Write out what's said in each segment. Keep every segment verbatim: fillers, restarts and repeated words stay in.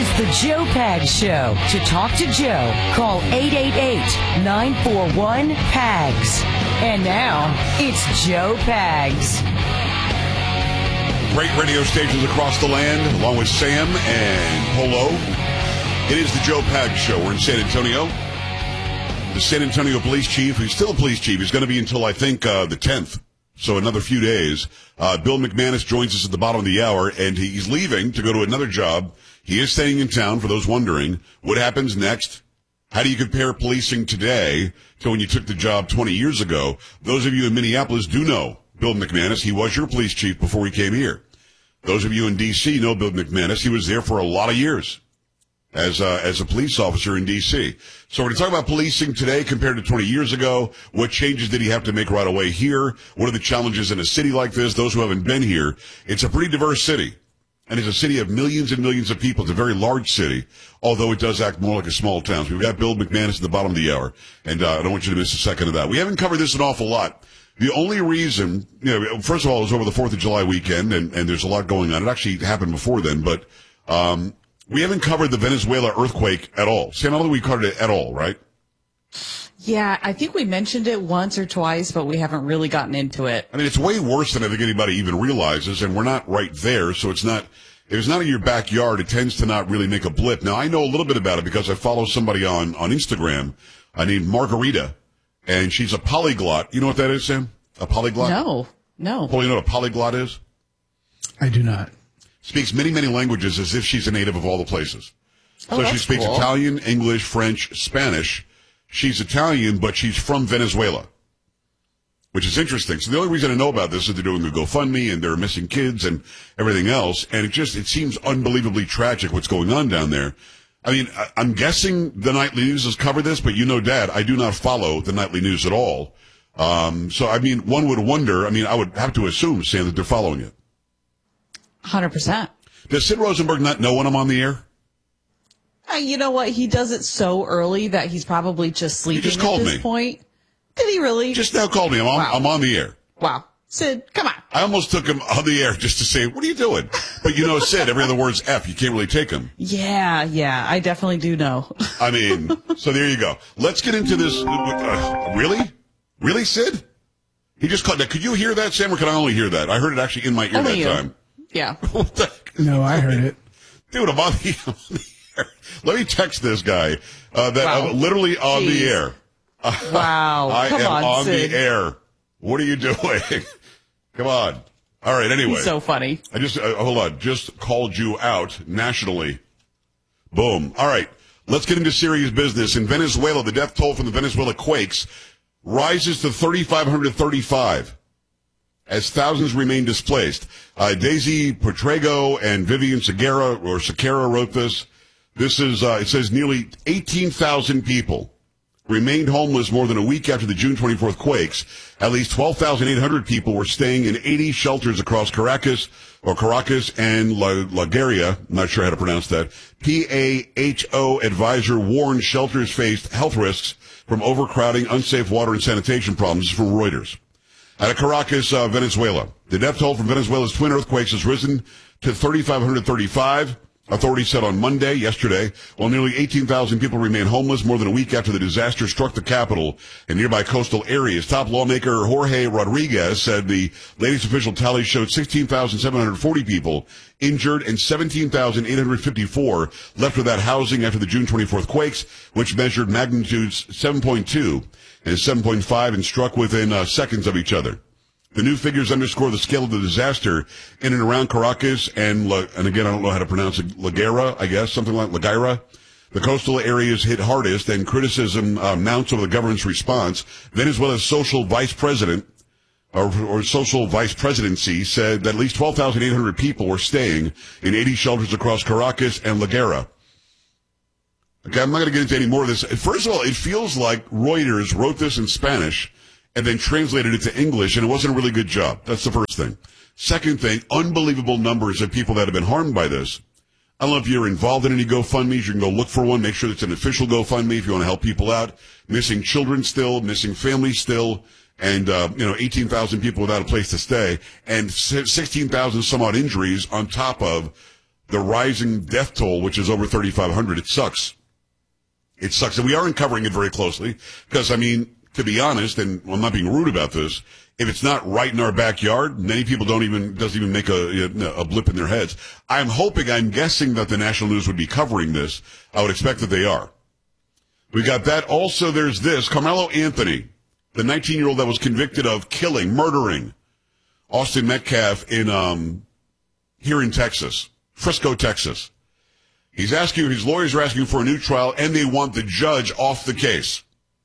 is the Joe Pags Show. To talk to Joe, call eight eight eight, nine four one, P A G S. And now, it's Joe Pags. Great radio stations across the land, along with Sam and Polo. It is the Joe Pags Show. We're in San Antonio. The San Antonio police chief, who's still a police chief, he's going to be until, I think, uh, the tenth. So another few days. Uh, Bill McManus joins us at the bottom of the hour, and he's leaving to go to another job. He is staying in town, for those wondering. What happens next? How do you compare policing today to when you took the job twenty years ago? Those of you in Minneapolis do know Bill McManus. He was your police chief before he came here. Those of you in D C know Bill McManus. He was there for a lot of years as a, as a police officer in D C. So we're going to talk about policing today compared to twenty years ago. What changes did he have to make right away here? What are the challenges in a city like this? Those who haven't been here, it's a pretty diverse city. And it's a city of millions and millions of people. It's a very large city, although it does act more like a small town. So we've got Bill McManus at the bottom of the hour, and uh, I don't want you to miss a second of that. We haven't covered this an awful lot. The only reason, you know, first of all, it was over the fourth of July weekend, and, and there's a lot going on. It actually happened before then, but um, we haven't covered the Venezuela earthquake at all. Sam, I don't think we covered it at all, right? Yeah, I think we mentioned it once or twice, but we haven't really gotten into it. I mean, it's way worse than I think anybody even realizes, and we're not right there, so it's not, if it's not in your backyard, it tends to not really make a blip. Now, I know a little bit about it because I follow somebody on, on Instagram uh, named Margarita, and she's a polyglot. You know what that is, Sam? A polyglot? No, no. Well, you know what a polyglot is? I do not. Speaks many, many languages as if she's a native of all the places. Oh, so she that's speaks cool. Italian, English, French, Spanish. She's Italian, but she's from Venezuela, which is interesting. So the only reason I know about this is they're doing a GoFundMe and they're missing kids and everything else. And it just, it seems unbelievably tragic what's going on down there. I mean, I, I'm guessing the nightly news has covered this, but you know, Dad, I do not follow the nightly news at all. Um, so, I mean, one would wonder, I mean, I would have to assume, Sam, that they're following it. one hundred percent. Does Sid Rosenberg not know when I'm on the air? Uh, you know what? He does it so early that he's probably just sleeping just called at this me. point. Did he really? Just now called me. I'm on, Wow. I'm on the air. Wow. Sid, come on. I almost took him on the air just to say, what are you doing? But you know, Sid, every other word's F. You can't really take him. Yeah, yeah, I definitely do know. I mean, so there you go. Let's get into this. Uh, really? Really, Sid? He just called. Now, could you hear that, Sam, or could I only hear that? I heard it actually in my ear Only that you. time. Yeah. What the? No, I heard it. Dude, I'm on the, on the air. Let me text this guy uh, that Wow. I'm literally on Jeez. the air. Wow. I Come am on, on Sid. the air. What are you doing? Come on. All right, anyway. He's so funny. I just, uh, hold on, just called you out nationally. Boom. All right, let's get into serious business. In Venezuela, the death toll from the Venezuela quakes rises to three thousand five hundred thirty-five as thousands remain displaced. Uh, Daisy Portrego and Vivian Segura, or Sequeira wrote this. This is, uh, it says nearly eighteen thousand people remained homeless more than a week after the June twenty-fourth quakes. At least twelve thousand eight hundred people were staying in eighty shelters across Caracas, or Caracas and La, La Guaira. I'm not sure how to pronounce that. P A H O advisor warned shelters faced health risks from overcrowding, unsafe water and sanitation problems. This is from Reuters. Out of Caracas, uh, Venezuela, the death toll from Venezuela's twin earthquakes has risen to three thousand five hundred thirty-five. Authorities said on Monday, yesterday, while nearly eighteen thousand people remain homeless more than a week after the disaster struck the capital and nearby coastal areas. Top lawmaker Jorge Rodriguez said the latest official tally showed sixteen thousand seven hundred forty people injured and seventeen thousand eight hundred fifty-four left without housing after the June twenty-fourth quakes, which measured magnitudes seven point two and seven point five and struck within uh, seconds of each other. The new figures underscore the scale of the disaster in and around Caracas and, La, and again, I don't know how to pronounce it, La Guaira, I guess, something like La Guaira. The coastal areas hit hardest, and criticism uh, mounts over the government's response. Venezuela's social vice president, or, or social vice presidency, said that at least twelve thousand eight hundred people were staying in eighty shelters across Caracas and La Guaira. Okay, I'm not going to get into any more of this. First of all, it feels like Reuters wrote this in Spanish and then translated it to English, and it wasn't a really good job. That's the first thing. Second thing, unbelievable numbers of people that have been harmed by this. I don't know if you're involved in any GoFundMes. You can go look for one. Make sure it's an official GoFundMe if you want to help people out. Missing children still, missing families still, and, uh, you know, eighteen thousand people without a place to stay, and sixteen thousand some odd injuries on top of the rising death toll, which is over thirty-five hundred. It sucks. It sucks. And we aren't covering it very closely because, I mean, to be honest, and I'm not being rude about this, if it's not right in our backyard, many people don't even, doesn't even make a, a blip in their heads. I'm hoping, I'm guessing that the national news would be covering this. I would expect that they are. We got that. Also, there's this. Carmelo Anthony, the nineteen-year-old that was convicted of killing, murdering Austin Metcalf in, um, here in Texas, Frisco, Texas. He's asking, his lawyers are asking for a new trial, and they want the judge off the case.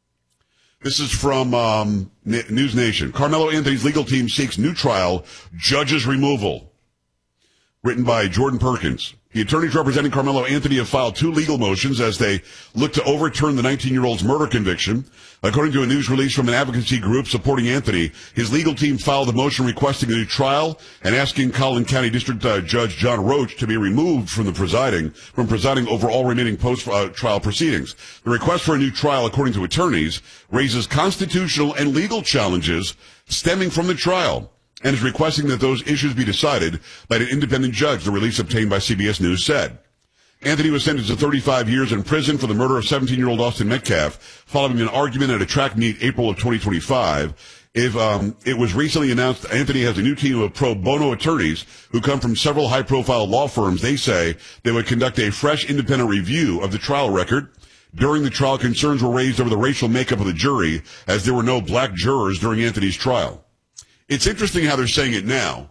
This is from um, News Nation. Carmelo Anthony's legal team seeks new trial, judge's removal. Written by Jordan Perkins. The attorneys representing Carmelo Anthony have filed two legal motions as they look to overturn the nineteen-year-old's murder conviction. According to a news release from an advocacy group supporting Anthony, his legal team filed a motion requesting a new trial and asking Collin County District uh, Judge John Roach to be removed from the presiding, from presiding over all remaining post-trial uh, proceedings. The request for a new trial, according to attorneys, raises constitutional and legal challenges stemming from the trial, and is requesting that those issues be decided by an independent judge, the release obtained by C B S News said. Anthony was sentenced to thirty-five years in prison for the murder of seventeen-year-old Austin Metcalf following an argument at a track meet April of twenty twenty-five. If, um, it was recently announced Anthony has a new team of pro bono attorneys who come from several high-profile law firms. They say they would conduct a fresh independent review of the trial record. During the trial, concerns were raised over the racial makeup of the jury as there were no black jurors during Anthony's trial. It's interesting how they're saying it now,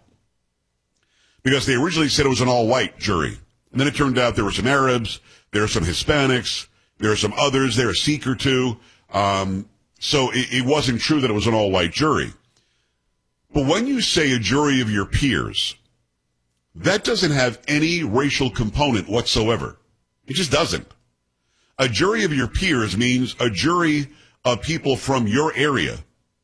because they originally said it was an all-white jury. And then it turned out there were some Arabs, there are some Hispanics, there are some others, there are a Sikh or two. Um, so it, it wasn't true that it was an all-white jury. But when you say a jury of your peers, that doesn't have any racial component whatsoever. It just doesn't. A jury of your peers means a jury of people from your area.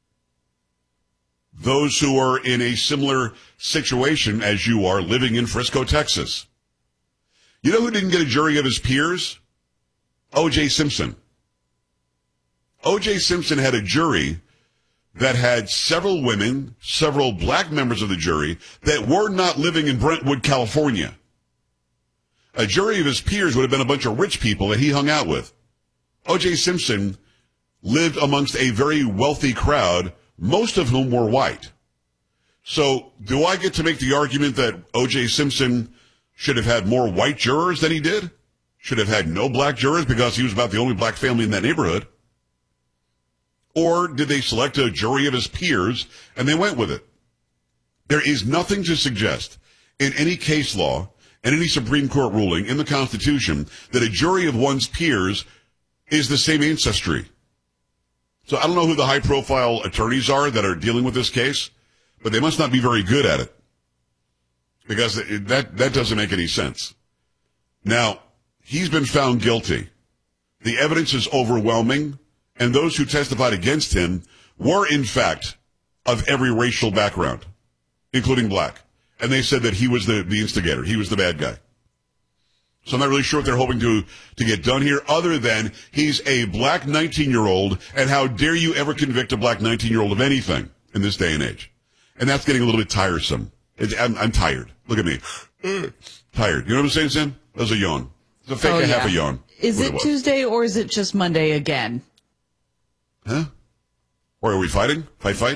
Those who are in a similar situation as you are living in Frisco, Texas. You know who didn't get a jury of his peers? O J Simpson. O J Simpson had a jury that had several women, several black members of the jury that were not living in Brentwood, California. A jury of his peers would have been a bunch of rich people that he hung out with. O J Simpson lived amongst a very wealthy crowd, most of whom were white. So do I get to make the argument that O J Simpson should have had more white jurors than he did? Should have had no black jurors because he was about the only black family in that neighborhood? Or did they select a jury of his peers and they went with it? There is nothing to suggest in any case law and any Supreme Court ruling in the Constitution that a jury of one's peers is the same ancestry. So I don't know who the high-profile attorneys are that are dealing with this case, but they must not be very good at it, because it, that, that doesn't make any sense. Now, he's been found guilty. The evidence is overwhelming, and those who testified against him were, in fact, of every racial background, including black. And they said that he was the, the instigator. He was the bad guy. So I'm not really sure what they're hoping to, to get done here, other than he's a black nineteen-year-old, and how dare you ever convict a black nineteen-year-old of anything in this day and age. And that's getting a little bit tiresome. It's, I'm, I'm tired. Look at me. Tired. You know what I'm saying, Sam? That was a yawn. It's a fake oh, a yeah. half a yawn. Is it, it Tuesday or is it just Monday again? Huh? Or are we fighting? Fight, fight?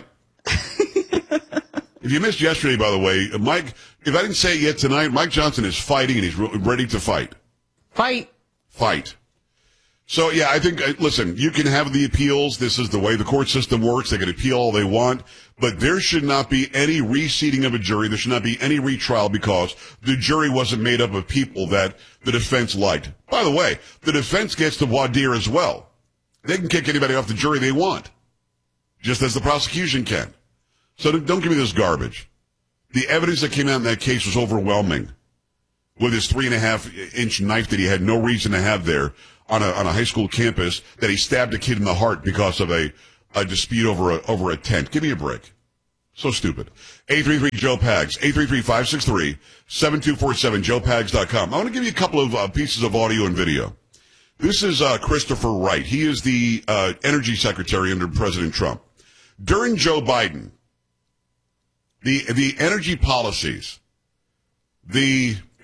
If you missed yesterday, by the way, Mike, if I didn't say it yet tonight, Mike Johnson is fighting and he's re- ready to fight. Fight. Fight. So, yeah, I think, uh, listen, you can have the appeals. This is the way the court system works. They can appeal all they want. But there should not be any reseating of a jury. There should not be any retrial because the jury wasn't made up of people that the defense liked. By the way, the defense gets to voir dire as well. They can kick anybody off the jury they want, just as the prosecution can. So don't give me this garbage. The evidence that came out in that case was overwhelming. With his three and a half inch knife that he had no reason to have there on a, on a high school campus, that he stabbed a kid in the heart because of a, a dispute over a, over a tent. Give me a break. So stupid. eight three three Joe Pags, eight three three, five six three, seven two four seven, joe pags dot com. I want to give you a couple of uh, pieces of audio and video. This is uh, Christopher Wright. He is the uh, energy secretary under President Trump. During Joe Biden, the the energy policies, the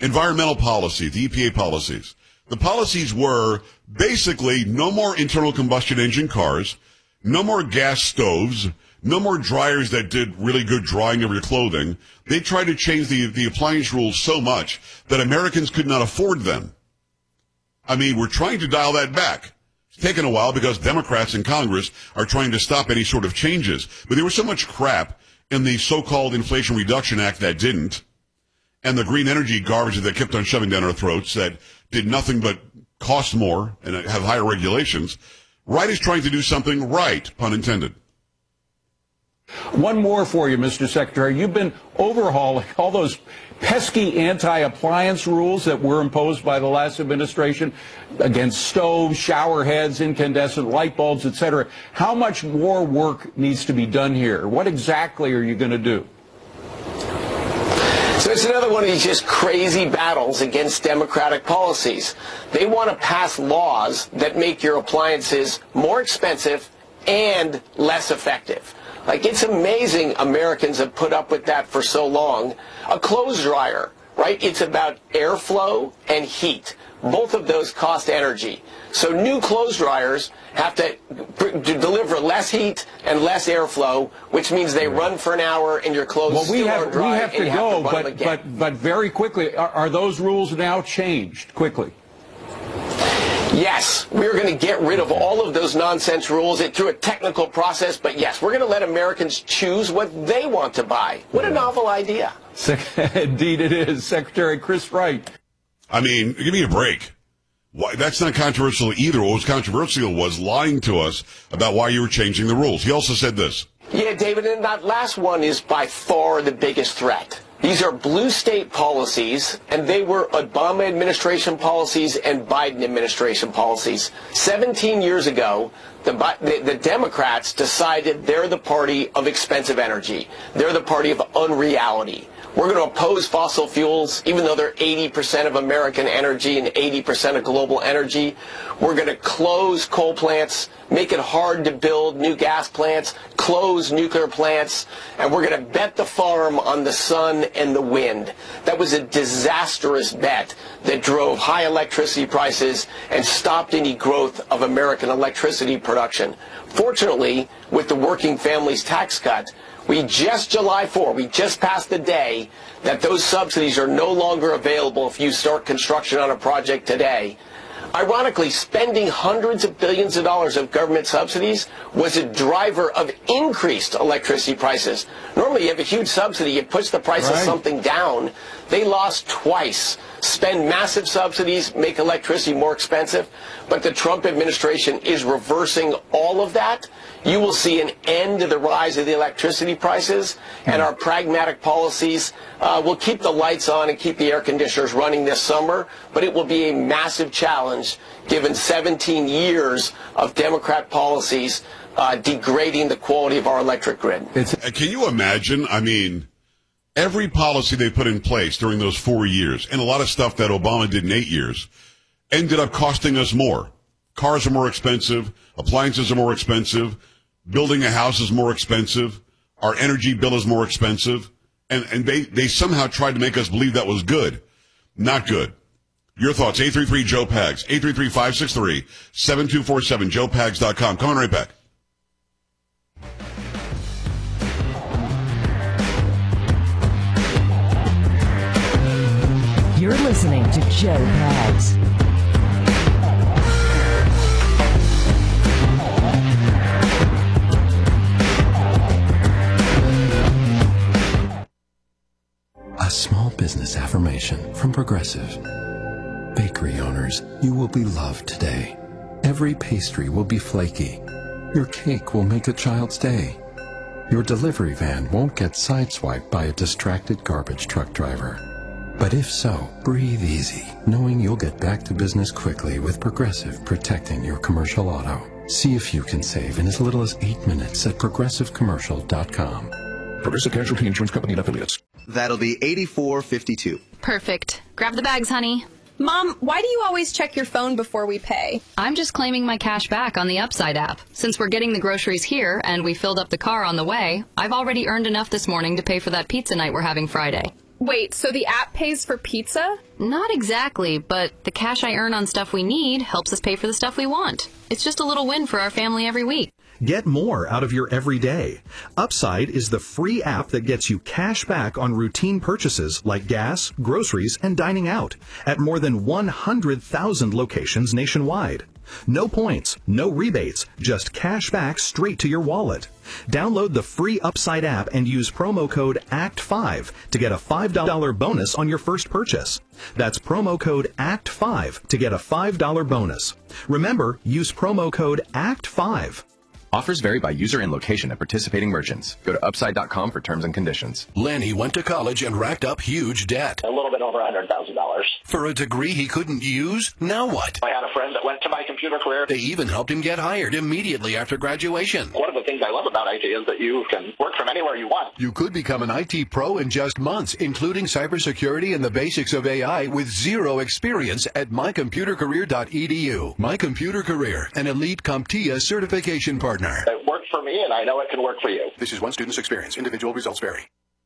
environmental policy, the E P A policies. The policies were basically no more internal combustion engine cars, no more gas stoves, no more dryers that did really good drying of your clothing. They tried to change the, the appliance rules so much that Americans could not afford them. I mean, we're trying to dial that back. It's taken a while because Democrats in Congress are trying to stop any sort of changes. But there was so much crap in the so-called Inflation Reduction Act that didn't, and the green energy garbage that kept on shoving down our throats that did nothing but cost more and have higher regulations. Right is trying to do something right, pun intended. One more for you, Mister Secretary. You've been overhauling all those pesky anti-appliance rules that were imposed by the last administration against stoves, shower heads, incandescent light bulbs, et cetera. How much more work needs to be done here? What exactly are you going to do? So it's another one of these just crazy battles against Democratic policies. They want to pass laws that make your appliances more expensive and less effective. Like, it's amazing Americans have put up with that for so long. A clothes dryer, right? It's about airflow and heat. Both of those cost energy. So new clothes dryers have to, to deliver less heat and less airflow, which means they run for an hour and your clothes well, we still have, are dry. We have to go, have to but, but, but very quickly, are, are those rules now changed quickly? Yes, we're going to get rid of all of those nonsense rules it, through a technical process, but yes, we're going to let Americans choose what they want to buy. What a novel idea. Indeed it is. Secretary Chris Wright. I mean, give me a break. Why, that's not controversial either. What was controversial was lying to us about why you were changing the rules. He also said this. Yeah, David, and that last one is by far the biggest threat. These are blue state policies, and they were Obama administration policies and Biden administration policies. seventeen years ago, the, the, the Democrats decided they're the party of expensive energy. They're the party of unreality. We're going to oppose fossil fuels, even though they're eighty percent of American energy and eighty percent of global energy. We're going to close coal plants, make it hard to build new gas plants, close nuclear plants, and we're going to bet the farm on the sun and the wind. That was a disastrous bet that drove high electricity prices and stopped any growth of American electricity production. Fortunately, with the Working Families Tax Cut, we just July fourth, we just passed the day that those subsidies are no longer available if you start construction on a project today. Ironically, spending hundreds of billions of dollars of government subsidies was a driver of increased electricity prices. Normally, you have a huge subsidy, it puts the price right. of something down. They lost twice. Spend massive subsidies, make electricity more expensive, but the Trump administration is reversing all of that. You will see an end to the rise of the electricity prices, and our pragmatic policies uh, will keep the lights on and keep the air conditioners running this summer, but it will be a massive challenge given seventeen years of Democrat policies uh, degrading the quality of our electric grid. It's, can you imagine? I mean, every policy they put in place during those four years, and a lot of stuff that Obama did in eight years, ended up costing us more. Cars are more expensive, appliances are more expensive, building a house is more expensive, our energy bill is more expensive, and, and they, they somehow tried to make us believe that was good. Not good. Your thoughts, eight three three Joe Pags, eight three three, five six three, seven two four seven, joe pags dot com. Coming right back. You're listening to Joe Pags. A small business affirmation from Progressive. Bakery owners, you will be loved today. Every pastry will be flaky. Your cake will make a child's day. Your delivery van won't get sideswiped by a distracted garbage truck driver. But if so, breathe easy, knowing you'll get back to business quickly with Progressive protecting your commercial auto. See if you can save in as little as eight minutes at progressive commercial dot com. Progressive Casualty Insurance Company and Affiliates. That'll be eighty-four fifty-two. Perfect. Grab the bags, honey. Mom, why do you always check your phone before we pay? I'm just claiming my cash back on the Upside app. Since we're getting the groceries here and we filled up the car on the way, I've already earned enough this morning to pay for that pizza night we're having Friday. Wait, so the app pays for pizza? Not exactly, but the cash I earn on stuff we need helps us pay for the stuff we want. It's just a little win for our family every week. Get more out of your everyday. Upside is the free app that gets you cash back on routine purchases like gas, groceries, and dining out at more than one hundred thousand locations nationwide. No points, no rebates, just cash back straight to your wallet. Download the free Upside app and use promo code A C T five to get a five dollar bonus on your first purchase. That's promo code A C T five to get a five dollar bonus. Remember, use promo code A C T five. Offers vary by user and location at participating merchants. Go to upside dot com for terms and conditions. Lenny went to college and racked up huge debt. A little bit over one hundred thousand dollars. For a degree he couldn't use? Now what? I had a friend that went to my computer career. They even helped him get hired immediately after graduation. One of the things I love about I T is that you can work from anywhere you want. You could become an I T pro in just months, including cybersecurity and the basics of A I with zero experience at my computer career dot e d u. My Computer Career, an elite CompTIA certification partner. It worked for me, and I know it can work for you. This is one student's experience. Individual results vary.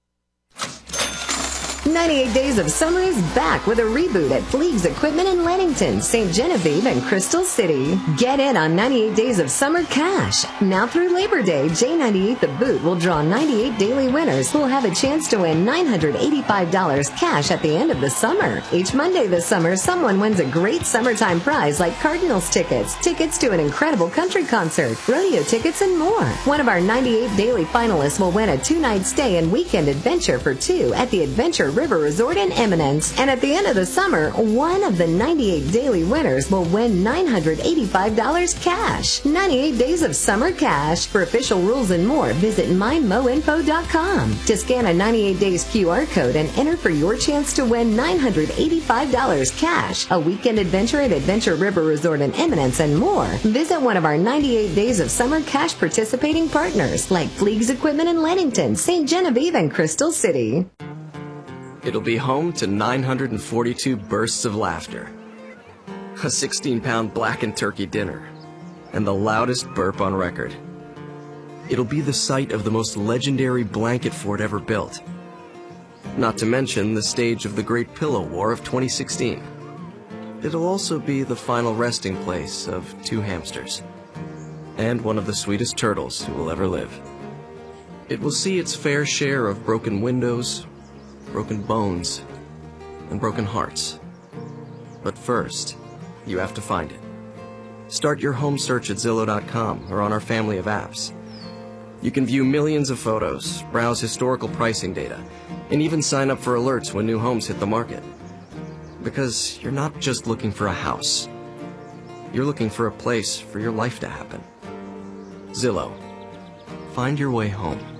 ninety-eight Days of Summer is back with a reboot at Fleegs Equipment in Leadington, Saint Genevieve, and Crystal City. Get in on ninety-eight Days of Summer cash. Now through Labor Day, J ninety-eight The Boot will draw ninety-eight daily winners who will have a chance to win nine hundred eighty-five dollars cash at the end of the summer. Each Monday this summer, someone wins a great summertime prize like Cardinals tickets, tickets to an incredible country concert, rodeo tickets, and more. One of our ninety-eight daily finalists will win a two-night stay and weekend adventure for two at the Adventure River Resort in Eminence. And at the end of the summer, one of the ninety-eight daily winners will win nine hundred eighty-five dollars cash. ninety-eight Days of Summer cash. For official rules and more, visit my mo info dot com. To scan a ninety-eight days Q R code and enter for your chance to win nine hundred eighty-five dollars cash, a weekend adventure at Adventure River Resort in Eminence, and more, visit one of our ninety-eight Days of Summer cash participating partners like Fleegs Equipment in Leadington, Saint Genevieve, and Crystal City. It'll be home to nine hundred forty-two bursts of laughter, a sixteen pound blackened turkey dinner, and the loudest burp on record. It'll be the site of the most legendary blanket fort ever built, not to mention the stage of the Great Pillow War of twenty sixteen. It'll also be the final resting place of two hamsters, and one of the sweetest turtles who will ever live. It will see its fair share of broken windows, broken bones, and broken hearts. But first, you have to find it. Start your home search at Zillow dot com or on our family of apps. You can view millions of photos, browse historical pricing data, and even sign up for alerts when new homes hit the market. Because you're not just looking for a house. You're looking for a place for your life to happen. Zillow. Find your way home.